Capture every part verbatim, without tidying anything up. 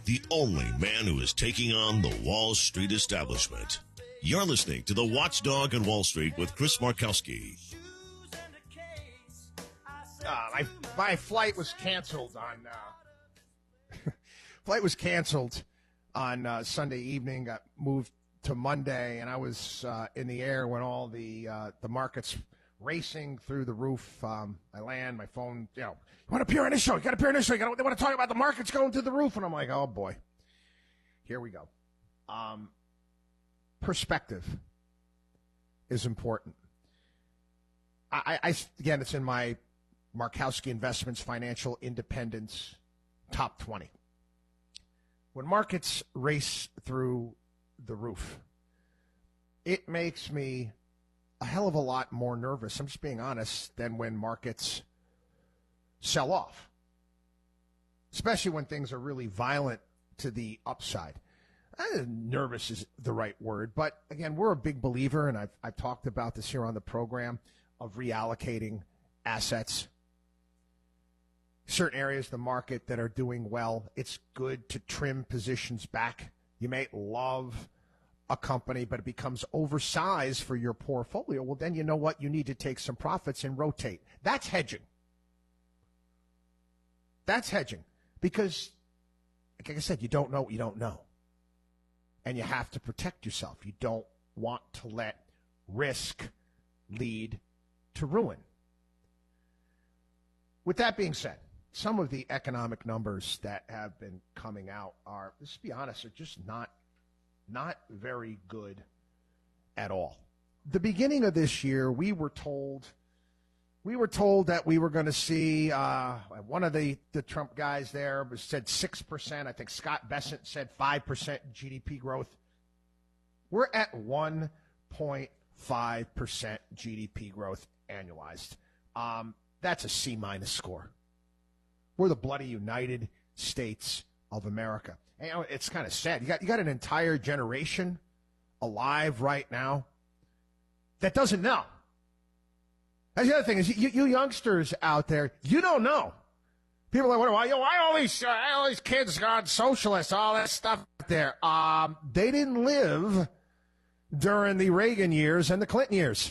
the only man who is taking on the Wall Street establishment. You're listening to The Watchdog on Wall Street with Chris Markowski. Uh, my, my flight was canceled on uh, flight was canceled on uh, Sunday evening. Got moved to Monday, and I was uh, in the air when all the uh, the markets racing through the roof. Um, I land, my phone, you know, you want to appear on this show? You got to appear on this show. You gotta, they want to talk about the markets going through the roof, and I'm like, oh boy, here we go. Um, perspective is important. I, I again, it's in my Markowski Investments Financial Independence Top twenty. When markets race through the roof, it makes me a hell of a lot more nervous, I'm just being honest, than when markets sell off, especially when things are really violent to the upside. Uh, nervous is the right word, but again, we're a big believer, and I've, I've talked about this here on the program, of reallocating assets. Certain areas of the market that are doing well, it's good to trim positions back. You may love a company, but it becomes oversized for your portfolio. Well, then you know what? You need to take some profits and rotate. That's hedging. That's hedging. Because, like I said, you don't know what you don't know. And you have to protect yourself. You don't want to let risk lead to ruin. With that being said, some of the economic numbers that have been coming out are, let's be honest, are just not not very good at all. The beginning of this year, we were told we were told that we were going to see uh, one of the, the Trump guys there was said six percent. I think Scott Bessent said five percent G D P growth. We're at one point five percent G D P growth annualized. Um, that's a C minus score. We're the bloody United States of America. And, you know, it's kind of sad. You got you got an entire generation alive right now that doesn't know. That's the other thing is you, you youngsters out there, you don't know. People are like, why, why all these uh, all these kids gone socialists, all that stuff out there? Um, they didn't live during the Reagan years and the Clinton years.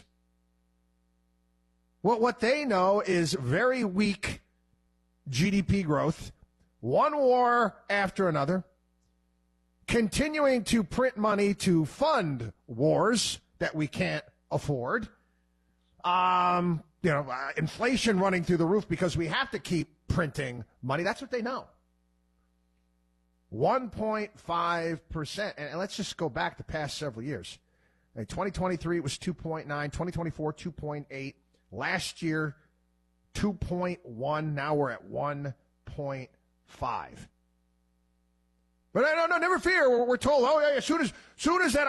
What what they know is very weak G D P growth, one war after another, continuing to print money to fund wars that we can't afford, um, you know, uh, inflation running through the roof because we have to keep printing money. That's what they know. one point five percent. And, and let's just go back the past several years. In twenty twenty-three, it was two point nine. twenty twenty-four, two point eight. Last year, two point one. Now we're at one point five. But no, no, never fear. We're, we're told, oh, yeah, as soon as, soon as that